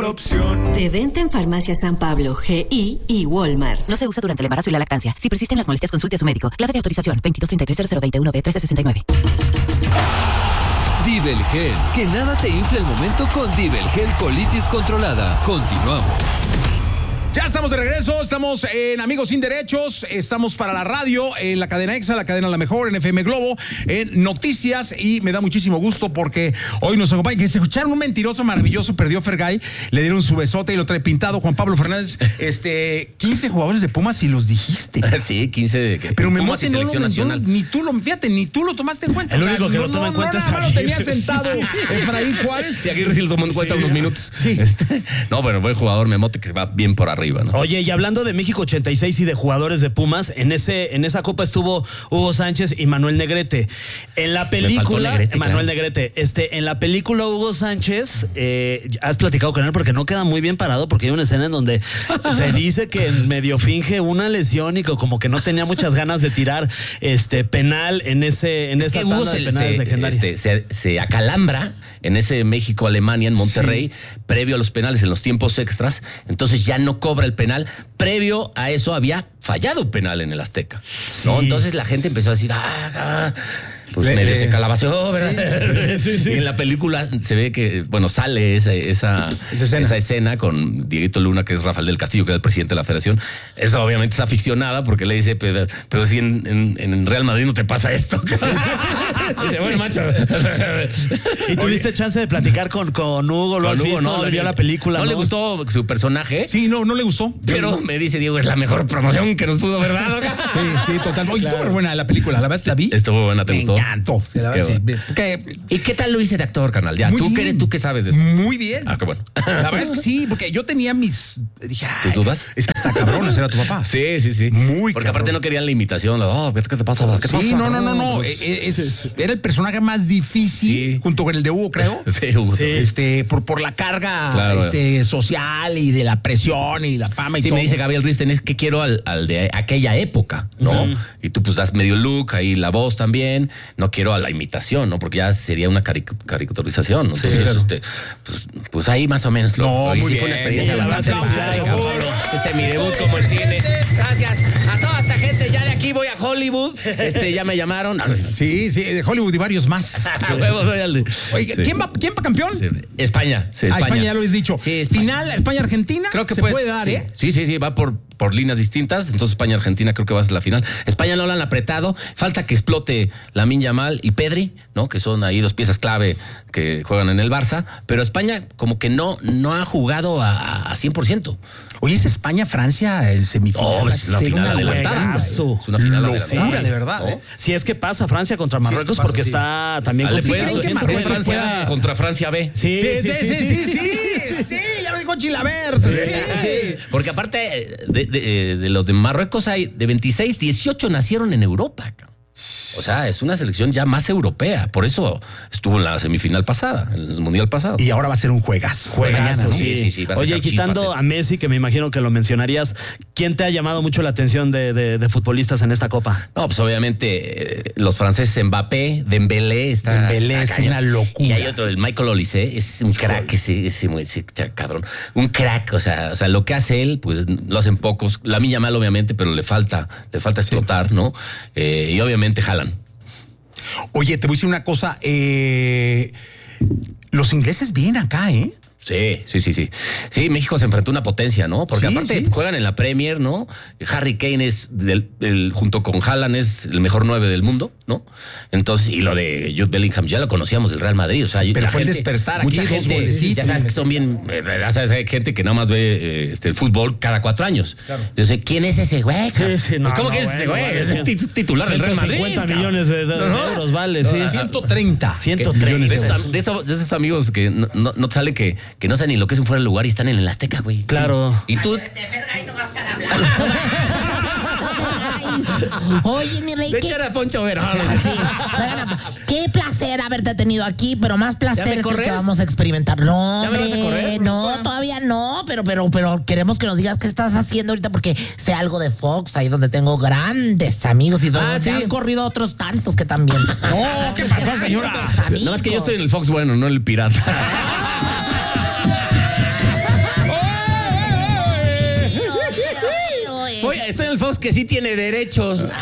opción. De venta en Farmacia San Pablo, GI y Walmart. No se usa durante el embarazo y la lactancia. Si persisten las molestias, consulte a su médico. Clave de autorización 2233-0021-B1369. Divelgel, que nada te infle el momento con Divelgel Colitis Controlada. Continuamos. Ya estamos de regreso, estamos en Amigos Sin Derechos, estamos para la radio, en la cadena EXA, la cadena La Mejor, en FM Globo, en Noticias, y me da muchísimo gusto porque hoy nos acompaña, que se escucharon un mentiroso maravilloso, perdió Fergay, le dieron su besote y lo trae pintado, Juan Pablo Fernández, 15 jugadores de Pumas y los dijiste. Sí, 15 de pero me Pumas y selección nacional. Ni tú lo tomaste en cuenta. El único que lo toma en cuenta es Aguirre. Lo tenía sentado Efraín Juárez. Sí, Aguirre sí lo tomó en cuenta unos minutos. Sí. No, bueno, buen jugador, Memote, que va bien por arriba, ¿no? Oye, y hablando de México 86 y de jugadores de Pumas, en esa copa estuvo Hugo Sánchez y Manuel Negrete. En la película, Negrete, Manuel claro. Negrete, en la película Hugo Sánchez, has platicado con él porque no queda muy bien parado, porque hay una escena en donde se dice que medio finge una lesión y que como que no tenía muchas ganas de tirar penal en esa tanda de penales legendarios. Se acalambra en ese México-Alemania en Monterrey, previo a los penales en los tiempos extras, entonces ya no cobra el penal. Previo a eso había fallado un penal en el Azteca, ¿no? Entonces la gente empezó a decir, pues medio se calabaceó, ¿verdad? Sí. Y en la película se ve que, bueno, sale esa escena con Dieguito Luna, que es Rafael del Castillo, que era el presidente de la federación. Eso obviamente es aficionada porque le dice, pero si en Real Madrid no te pasa esto. Dice, bueno, macho. ¿Y tuviste chance de platicar con Hugo? ¿Lo has visto? No, ¿Vio la película? ¿No le gustó su personaje? Sí, no le gustó. Pero me dice, Diego, es la mejor promoción que nos pudo haber dado. Sí, total. Oye, estuvo buena la película, la verdad es que la vi. Estuvo buena, ¿te gustó? Me encantó. La verdad, sí. ¿Y qué tal lo hice de actor, carnal? Ya, ¿tú qué sabes de eso? Muy bien. Ah, qué bueno. La verdad es que sí, porque yo tenía dije, ¿Tus dudas? Es que está cabrón, ese era tu papá. Sí. Muy porque cabrón. aparte no querían la imitación. ¿Qué te pasa? ¿Qué Sí, pasa? no. Era el personaje más difícil, junto con el de Hugo, creo. Sí, Hugo. Sí. Por la carga social y de la presión y la fama y todo. Sí, me dice Gabriel Risten, es que quiero al de aquella época, ¿no? Y tú pues das medio look, ahí la voz también. No quiero a la imitación, ¿no? Porque ya sería una caricaturización, ¿no? Sí, entonces, claro. pues ahí más o menos lo hice. muy Fue una bien. experiencia Sí, bastante aplausos, padre, ese es mi debut como el cine. Gracias a toda esta gente. Ya de aquí voy a Hollywood. Ya me llamaron. Sí, de Hollywood y varios más. Oye, Sí. ¿quién va campeón? Sí. España. Sí, España ya lo has dicho. Sí, España. Final, España-Argentina. Creo que se puede dar, sí. ¿eh? Sí, va por líneas distintas. Entonces España-Argentina creo que va a ser la final. España no la han apretado. Falta que explote Lamine Yamal y Pedri, ¿no? Que son ahí dos piezas clave que juegan en el Barça. Pero España como que no ha jugado a 100%. Oye, ¿es España-Francia en semifinal? No, es una final adelantada. Es una final adelantada. De verdad, ¿eh? Si es que pasa Francia contra Marruecos, porque está también Le puede complicado. ser Marruecos Francia contra Francia B. Sí, ya lo dijo Chilabert. Sí. Porque aparte de los de Marruecos hay de 26, 18 nacieron en Europa. O sea, es una selección ya más europea. Por eso estuvo en la semifinal pasada, en el mundial pasado. Y ahora va a ser un juegazo. Mañana, ¿no? Sí. Va a Oye, sacar quitando chispas. a Messi, que me imagino que lo mencionarías, ¿quién te ha llamado mucho la atención de futbolistas en esta Copa? No, pues obviamente los franceses Mbappé, Dembélé está Es cañón. una locura. Y hay otro, el Michael Olise, es un crack ese cabrón. Un crack, o sea, lo que hace él, pues lo hacen pocos. Lamine Yamal obviamente, pero le falta explotar, ¿no? Y obviamente Haaland. Oye, te voy a decir una cosa. Los ingleses vienen acá, ¿eh? Sí. Sí, México se enfrentó a una potencia, ¿no? Porque aparte juegan en la Premier, ¿no? Harry Kane es junto con Haaland es el mejor 9 del mundo, ¿no? Entonces, y lo de Jude Bellingham ya lo conocíamos del Real Madrid, o sea, pero fue el despertar mucha aquí, gente, ya sabes que son bien, ya sabes, hay gente que nada más ve el fútbol cada 4 años. Claro. Entonces, ¿quién es ese güey? ¿Cómo que es ese güey? Es titular del Real Madrid. 50 millones de euros, vale, sí. 130. 130. De esos amigos que no te salen que no saben ni lo que es un fuera de lugar y están en el Azteca, güey. Claro. Y tú... De Fergay no vas a estar hablando. Oye, mi rey, De echar a Poncho Verón. Sí, qué placer haberte tenido aquí, pero más placer es el corres? que vamos a experimentar. No, ¿Ya me vas a correr? no, todavía no, pero queremos que nos digas qué estás haciendo ahorita, porque sé algo de Fox, ahí donde tengo grandes amigos y donde se han corrido otros tantos que también. No, ¿qué pasó, señora? Nada más que yo estoy en el Fox bueno, no en el pirata. Fox que sí tiene derechos. No,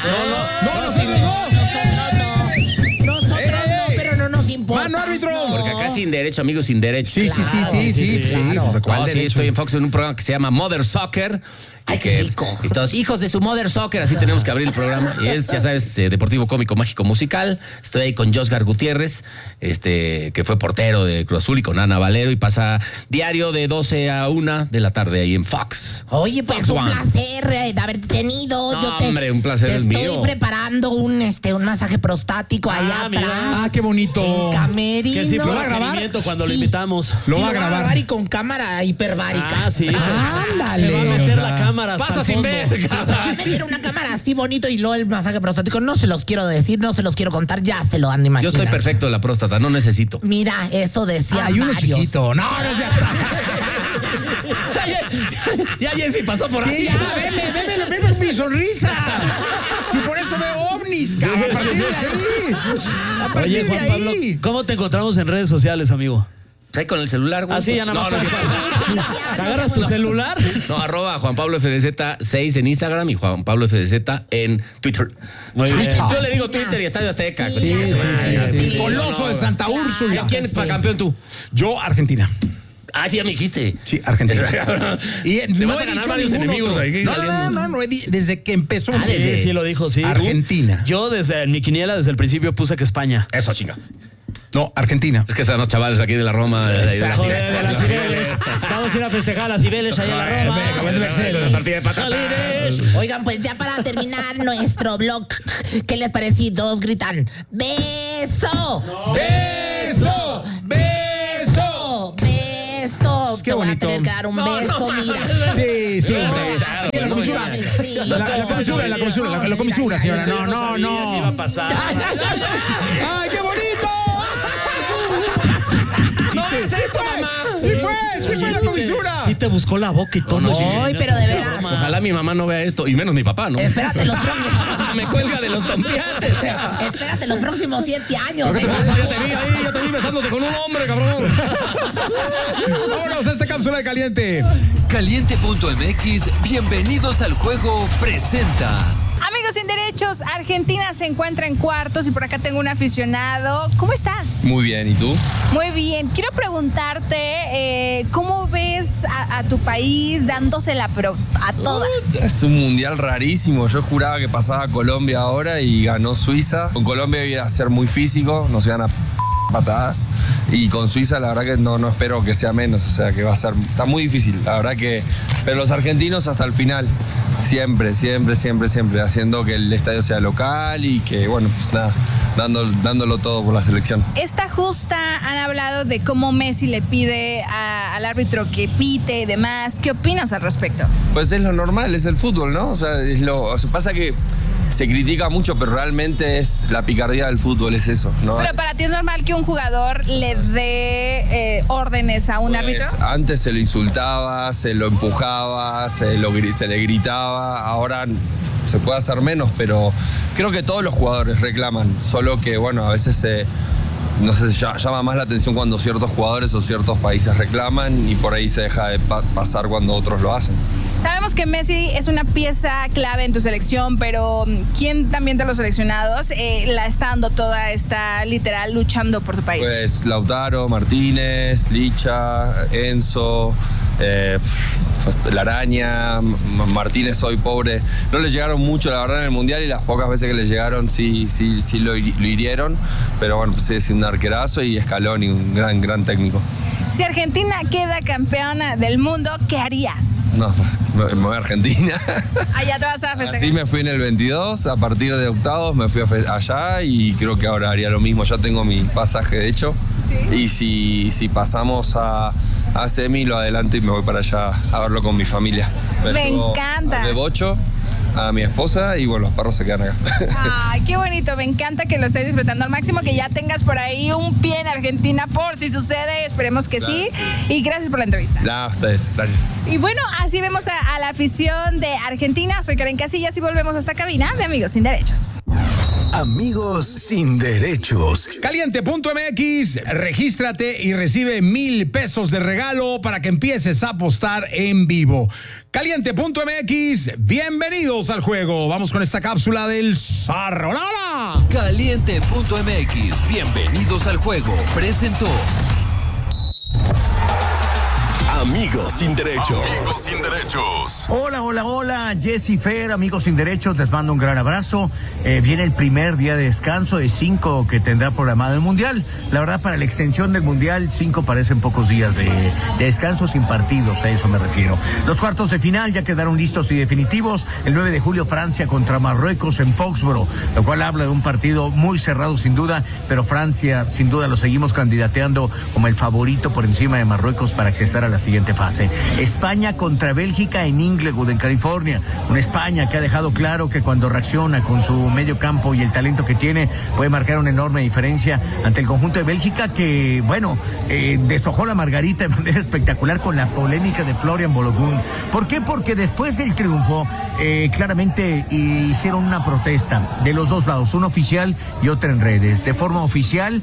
pero no nos importa. ¡Mano, árbitro! Porque acá sin derecho, amigos, sin derecho. Sí. Claro. ¿Cuál No, sí, derecho? estoy en Fox en un programa que se llama Mother Soccer. Ay, qué rico. Y todos, hijos de su Mother Soccer, así tenemos que abrir el programa. Y es, ya sabes, deportivo, cómico, mágico, musical. Estoy ahí con Josgar Gutiérrez, que fue portero de Cruz Azul, y con Ana Valero, y pasa diario de 12 a 1 de la tarde ahí en Fox. Oye, pues Fox un One. placer de haberte tenido. No, hombre, un placer te es estoy mío. preparando un masaje prostático allá mira. atrás. Ah, qué bonito. En camerino. Que sí fue ¿Lo va a grabar? requerimiento cuando lo Sí. invitamos. Lo Sí, va a grabar. y con cámara hiperbárica. Ah, sí. Ándale. Se va a meter la cámara hasta Paso el sin fondo. ver. Va a meter una cámara así bonito y luego el masaje prostático. No se los quiero decir, no se los quiero contar, ya se lo han de Yo imaginar. estoy perfecto de la próstata, no necesito. Mira, eso decía Hay uno varios. chiquito. No, Ya Jessy pasó por Sí, ahí. ya, veme mi sonrisa. Si por eso veo ovnis, cabrón. A partir de ahí. A partir Oye, de Juan Pablo, ahí. ¿cómo te encontramos en redes sociales, amigo? Ahí con el celular, güey. Así ya nada más. No, ¿Te agarras tu celular? no, arroba Juan Pablo FDZ6 en Instagram y Juan Pablo FDZ en Twitter. Muy bien. Yo le digo Twitter y Estadio Azteca. Sí, El coloso de Santa Úrsula. ¿Quién fue campeón tú? Yo, Argentina. Ah, sí, ya me dijiste. Sí, Argentina. Y Te vas a he ganar dicho varios ningún enemigos otro. ahí No, desde que empezó. Sí, lo dijo, sí. Argentina. Yo en mi quiniela desde el principio puse que España. Eso, chinga. No, Argentina. Es que están los chavales aquí de la Roma. De la Joder, de las Cibeles. Vamos a ir a festejar a las Cibeles allá en la Roma. La partida de patatas. Oigan, pues ya para terminar nuestro blog, ¿qué les parece si todos gritan? ¡Beso! ¡Beso! ¡Beso! ¡Beso! Qué Te voy a bonito. tener que dar un beso, mira. Sí, sí. Sí, La comisura. sí. La comisura, señora. No. ¿Qué iba a pasar? ¡Ay, qué bonito! Sí fue la comisura. Sí te buscó la boca y todo. Ay, pero de veras. Ojalá mi mamá no vea esto, y menos mi papá, ¿no? Espérate los próximos. Me cuelga de los tompiates. Espérate los próximos 7 años. ¿Qué te pasa? Yo te vi besándote con un hombre, cabrón. Vámonos a esta cápsula de caliente. Caliente.mx, bienvenidos al juego, presenta. Amigos sin derechos, Argentina se encuentra en cuartos y por acá tengo un aficionado. ¿Cómo estás? Muy bien, ¿y tú? Muy bien. Quiero preguntarte, ¿cómo ves a tu país dándosela pero a toda? Es un mundial rarísimo. Yo juraba que pasaba Colombia ahora y ganó Suiza. Con Colombia iba a ser muy físico, nos iban a patadas. Y con Suiza la verdad que no espero que sea menos. O sea que va a ser, está muy difícil. La verdad que, pero los argentinos hasta el final. Siempre, haciendo que el estadio sea local y que, bueno, pues nada, dándolo todo por la selección. Esta justa han hablado de cómo Messi le pide al árbitro que pite y demás. ¿Qué opinas al respecto? Pues es lo normal, es el fútbol, ¿no? O sea, pasa que se critica mucho, pero realmente es la picardía del fútbol, es eso, ¿no? Pero para ti es normal que un jugador le dé órdenes a un árbitro. Antes se lo insultaba, se lo empujaba, se le gritaba, ahora se puede hacer menos, pero creo que todos los jugadores reclaman, solo que, bueno, a veces no sé, se llama más la atención cuando ciertos jugadores o ciertos países reclaman y por ahí se deja de pasar cuando otros lo hacen. Sabemos que Messi es una pieza clave en tu selección, pero ¿quién también de los seleccionados la está dando toda, está literal luchando por tu país? Pues Lautaro, Martínez, Licha, Enzo, La Araña, Martínez hoy pobre. No le llegaron mucho la verdad en el Mundial y las pocas veces que le llegaron sí lo hirieron, pero bueno, pues es un arquerazo y Scaloni, un gran técnico. Si Argentina queda campeona del mundo, ¿qué harías? No, pues me voy a Argentina. Allá te vas a festejar. Así me fui en el 22, a partir de octavos me fui allá y creo que ahora haría lo mismo. Ya tengo mi pasaje de hecho. ¿Sí? Y si pasamos a semi, lo adelanto y me voy para allá a verlo con mi familia. Me encanta. A Bebocho, a mi esposa y bueno, los perros se quedan acá. Ay, qué bonito, me encanta que lo estés disfrutando al máximo, que ya tengas por ahí un pie en Argentina por si sucede, esperemos que sí. Y gracias por la entrevista. A ustedes, gracias. Y bueno, así vemos a la afición de Argentina. Soy Karen Casillas y volvemos a esta cabina de Amigos Sin Derechos. Amigos sin derechos. Caliente.mx, regístrate y recibe 1,000 pesos de regalo para que empieces a apostar en vivo. Caliente.mx, bienvenidos al juego. Vamos con esta cápsula del Zarro. ¡Lala! Caliente.mx, bienvenidos al juego. Presentó. Amigos sin derechos. Amigos sin derechos. Hola, Jessy Fer, amigos sin derechos, les mando un gran abrazo. Viene el primer día de descanso de 5 que tendrá programado el Mundial. La verdad, para la extensión del Mundial, 5 parecen pocos días de descanso sin partidos, a eso me refiero. Los cuartos de final ya quedaron listos y definitivos. El 9 de julio, Francia contra Marruecos en Foxboro, lo cual habla de un partido muy cerrado sin duda, pero Francia, sin duda, lo seguimos candidateando como el favorito por encima de Marruecos para acceder a la siguiente fase. España contra Bélgica en Inglewood, en California. Una España que ha dejado claro que cuando reacciona con su medio campo y el talento que tiene, puede marcar una enorme diferencia ante el conjunto de Bélgica que, deshojó la margarita de manera espectacular con la polémica de Florian Balogun. ¿Por qué? Porque después del triunfo, claramente hicieron una protesta de los dos lados, una oficial y otra en redes. De forma oficial,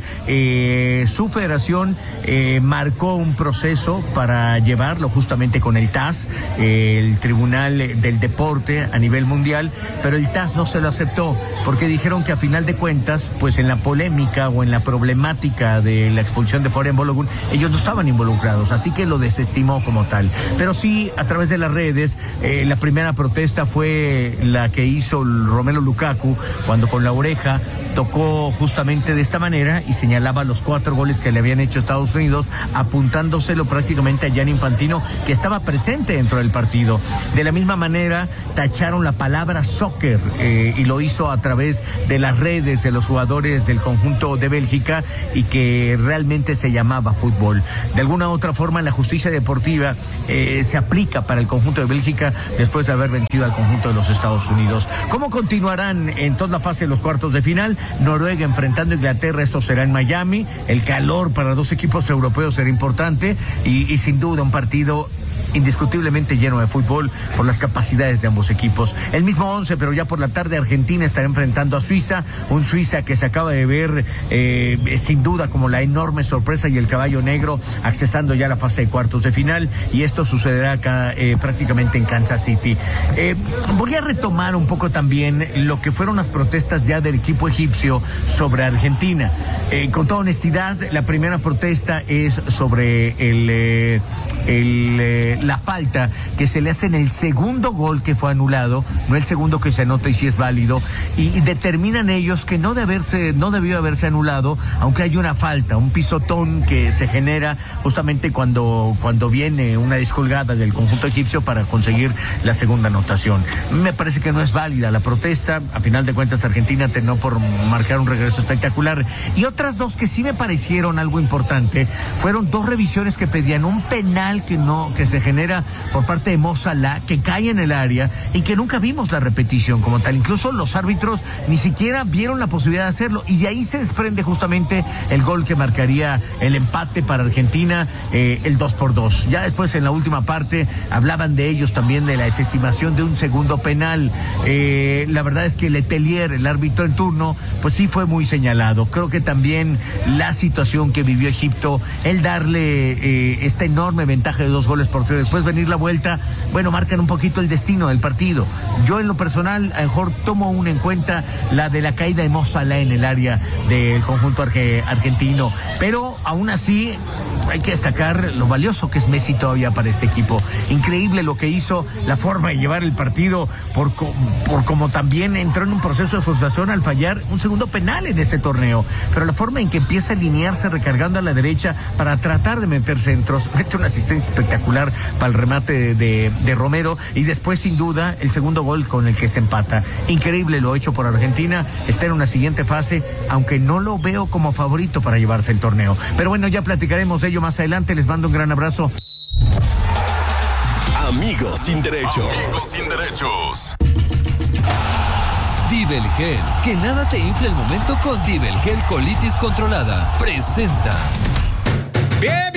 su federación marcó un proceso para llevarlo justamente con el TAS, el Tribunal del Deporte a nivel mundial, pero el TAS no se lo aceptó porque dijeron que a final de cuentas, pues en la polémica o en la problemática de la expulsión de Florian Balogun, ellos no estaban involucrados, así que lo desestimó como tal. Pero sí, a través de las redes, la primera protesta fue la que hizo Romelu Lukaku cuando con la oreja tocó justamente de esta manera y señalaba los 4 goles que le habían hecho Estados Unidos, apuntándoselo prácticamente a Gianni Infantino, que estaba presente dentro del partido. De la misma manera, tacharon la palabra soccer y lo hizo a través de las redes de los jugadores del conjunto de Bélgica y que realmente se llamaba fútbol. De alguna u otra forma, la justicia deportiva se aplica para el conjunto de Bélgica después de haber vencido al conjunto de los Estados Unidos. ¿Cómo continuarán en toda la fase de los cuartos de final? Noruega enfrentando a Inglaterra, esto será en Miami. El calor para 2 equipos europeos será importante y sin duda un partido indiscutiblemente lleno de fútbol por las capacidades de ambos equipos. El mismo 11, pero ya por la tarde Argentina estará enfrentando a Suiza, un Suiza que se acaba de ver sin duda como la enorme sorpresa y el caballo negro accesando ya a la fase de cuartos de final, y esto sucederá acá prácticamente en Kansas City. Voy a retomar un poco también lo que fueron las protestas ya del equipo egipcio sobre Argentina. Con toda honestidad, la primera protesta es sobre la falta que se le hace en el segundo gol que fue anulado, no el segundo que se anota y si es válido, y determinan ellos que no debió haberse anulado, aunque hay una falta, un pisotón que se genera justamente cuando viene una descolgada del conjunto egipcio para conseguir la segunda anotación. Me parece que no es válida la protesta, a final de cuentas Argentina terminó por marcar un regreso espectacular, y otras 2 que sí me parecieron algo importante fueron 2 revisiones que pedían un penal que se genera por parte de Mo Salah, que cae en el área y que nunca vimos la repetición como tal. Incluso los árbitros ni siquiera vieron la posibilidad de hacerlo, y de ahí se desprende justamente el gol que marcaría el empate para Argentina, el 2-2. Ya después en la última parte hablaban de ellos también de la desestimación de un segundo penal. La verdad es que Letelier, el árbitro en turno, pues sí fue muy señalado. Creo que también la situación que vivió Egipto, el darle esta enorme ventaja de 2 goles por 0, después venir la vuelta, marcan un poquito el destino del partido. Yo en lo personal, a lo mejor tomo en cuenta la de la caída de Mo Salah en el área del conjunto argentino, pero aún así hay que destacar lo valioso que es Messi todavía para este equipo. Increíble lo que hizo, la forma de llevar el partido, por como también entró en un proceso de frustración al fallar un segundo penal en este torneo, pero la forma en que empieza a alinearse recargando a la derecha para tratar de meter centros, mete una asistencia espectacular para el remate de Romero, y después sin duda el segundo gol con el que se empata. Increíble lo hecho por Argentina, está en una siguiente fase, aunque no lo veo como favorito para llevarse el torneo, pero bueno, ya platicaremos de ello más adelante. Les mando un gran abrazo. Amigos sin derechos. Amigos sin derechos. Dibelgel, que nada te infle el momento con Dibelgel Colitis Controlada. Presenta. Bien.